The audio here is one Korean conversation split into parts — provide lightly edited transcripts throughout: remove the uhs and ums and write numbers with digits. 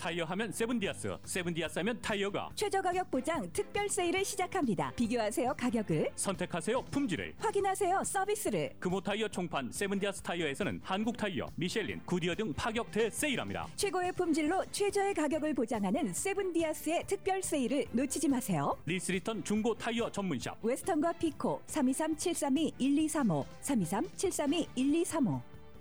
타이어 하면 세븐디아스, 세븐디아스 하면 타이어가 최저 가격 보장 특별 세일을 시작합니다. 비교하세요 가격을, 선택하세요 품질을, 확인하세요 서비스를. 금호 타이어 총판 세븐디아스 타이어에서는 한국 타이어, 미셸린, 구디어 등 파격 대세일합니다. 최고의 품질로 최저의 가격을 보장하는 세븐디아스의 특별 세일을 놓치지 마세요. 리스리턴 중고 타이어 전문샵 웨스턴과 피코 323-732-1235 323-732-1235.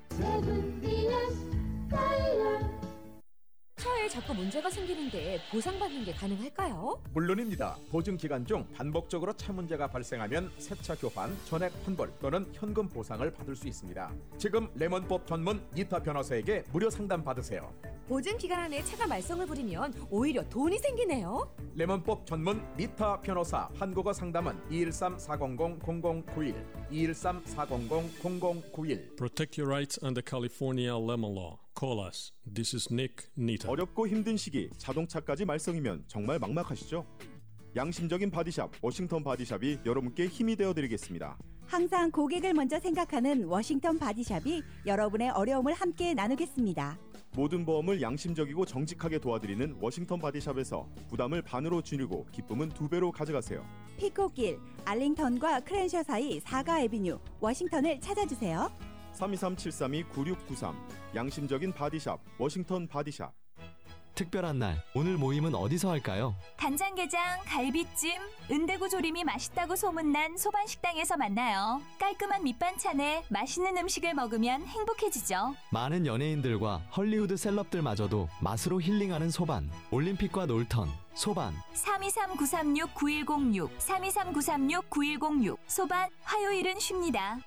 차에 자꾸 문제가 생기는데 보상받는 게 가능할까요? 물론입니다. 보증 기간 중 반복적으로 차 문제가 발생하면 새차 교환, 전액 환불 또는 현금 보상을 받을 수 있습니다. 지금 레몬법 전문 니타 변호사에게 무료 상담 받으세요. 보증 기간 안에 차가 말썽을 부리면 오히려 돈이 생기네요. 레몬법 전문 니타 변호사. 한국어 상담은 213-400-0091 213-400-0091. Protect your rights under California lemon law. Call us. This is Nick Nita. 어렵고 힘든 시기 자동차까지 말썽이면 정말 막막하시죠? 양심적인 바디샵 워싱턴 바디샵이 여러분께 힘이 되어드리겠습니다. 항상 고객을 먼저 생각하는 워싱턴 바디샵이 여러분의 어려움을 함께 나누겠습니다. 모든 보험을 양심적이고 정직하게 도와드리는 워싱턴 바디샵에서 부담을 반으로 줄이고 기쁨은 2배로 가져가세요. 피코길, 알링턴과 크랜셔 사이 4가 애비뉴, 워싱턴을 찾아주세요. 323-732-9693 양심적인 바디샵 워싱턴 바디샵. 특별한 날, 오늘 모임은 어디서 할까요? 간장게장, 갈비찜, 은대구 조림이 맛있다고 소문난 소반식당에서 만나요. 깔끔한 밑반찬에 맛있는 음식을 먹으면 행복해지죠. 많은 연예인들과 헐리우드 셀럽들마저도 맛으로 힐링하는 소반. 올림픽과 놀턴, 소반. 323-936-9106 323-936-9106 소반, 화요일은 쉽니다.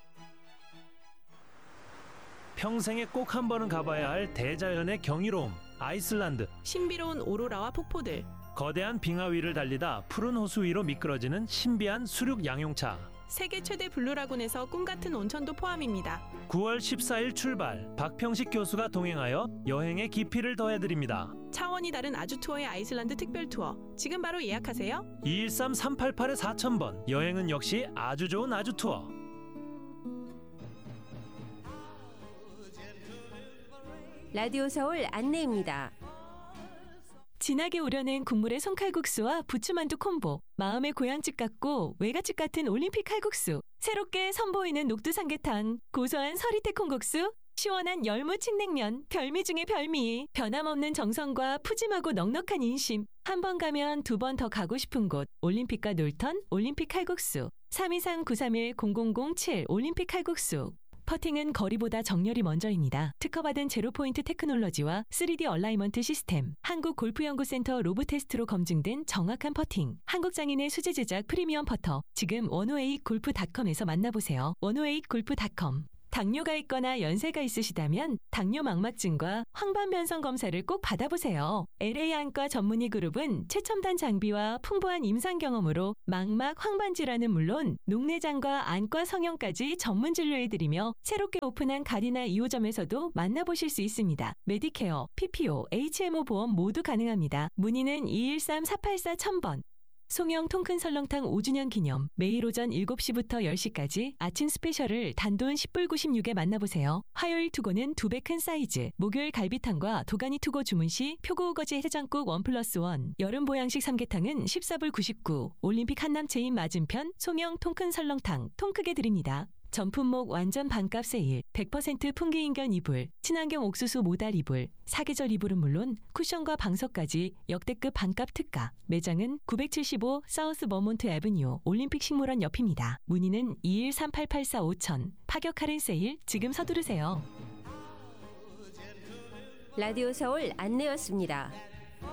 평생에 꼭 한 번은 가봐야 할 대자연의 경이로움, 아이슬란드. 신비로운 오로라와 폭포들. 거대한 빙하 위를 달리다 푸른 호수 위로 미끄러지는 신비한 수륙 양용차. 세계 최대 블루라군에서 꿈같은 온천도 포함입니다. 9월 14일 출발. 박평식 교수가 동행하여 여행의 깊이를 더해드립니다. 차원이 다른 아주 투어의 아이슬란드 특별 투어. 지금 바로 예약하세요. 213-388-4000번. 여행은 역시 아주 좋은 아주 투어. 라디오 서울 안내입니다. 진하게 우려낸 국물의 손칼국수와 부추만두 콤보. 마음의 고향집 같고 외갓집 같은 올림픽 칼국수. 새롭게 선보이는 녹두삼계탕. 고소한 서리태 콩국수. 시원한 열무칡냉면. 별미 중의 별미. 변함없는 정성과 푸짐하고 넉넉한 인심. 한 번 가면 2번 더 가고 싶은 곳. 올림픽과 놀턴 올림픽 칼국수. 323-931-0007 올림픽 칼국수. 퍼팅은 거리보다 정렬이 먼저입니다. 특허받은 제로포인트 테크놀로지와 3D 얼라이먼트 시스템, 한국골프연구센터 로브테스트로 검증된 정확한 퍼팅, 한국장인의 수제 제작 프리미엄 퍼터. 지금 108골프닷컴에서 만나보세요. 108골프닷컴. 당뇨가 있거나 연세가 있으시다면 당뇨 망막증과 황반변성 검사를 꼭 받아보세요. LA 안과 전문의 그룹은 최첨단 장비와 풍부한 임상 경험으로 망막 황반 질환은 물론 녹내장과 안과 성형까지 전문 진료해드리며 새롭게 오픈한 가디나 2호점에서도 만나보실 수 있습니다. 메디케어, PPO, HMO 보험 모두 가능합니다. 문의는 213-484-1000번. 송영 통큰 설렁탕 5주년 기념 매일 오전 7시부터 10시까지 아침 스페셜을 단돈 10불 96에 만나보세요. 화요일 투고는 2배 큰 사이즈, 목요일 갈비탕과 도가니 투고 주문 시 표고우거지 해장국 1+1, 여름 보양식 삼계탕은 14불 99, 올림픽 한남체인 맞은편 송영 통큰 설렁탕 통 크게 드립니다. 전품목 완전 반값 세일, 100% 풍기인견 이불, 친환경 옥수수 모달 이불, 사계절 이불은 물론 쿠션과 방석까지 역대급 반값 특가. 매장은 975 사우스 버몬트 애브뉴 올림픽 식물원 옆입니다. 문의는 213-884-5000. 파격 할인 세일 지금 서두르세요. 라디오 서울 안내였습니다.